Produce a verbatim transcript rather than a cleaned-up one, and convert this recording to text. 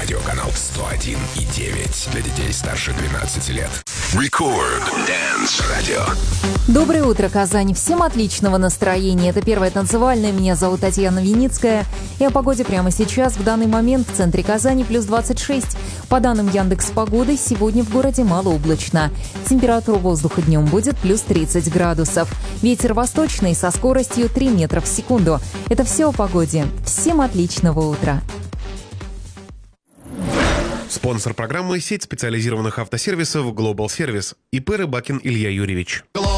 Радиоканал сто один и девять для детей старше двенадцати лет. Record Dance Radio. Доброе утро, Казань. Всем отличного настроения. Это первая танцевальная. Меня зовут Татьяна Виницкая. И о погоде прямо сейчас. В данный момент в центре Казани плюс двадцать шесть. По данным Яндекс.Погоды, сегодня в городе малооблачно. Температура воздуха днем будет плюс тридцать градусов. Ветер восточный со скоростью три метра в секунду. Это все о погоде. Всем отличного утра. Спонсор программы — сеть специализированных автосервисов Global Service. ИП Рыбакин Илья Юрьевич.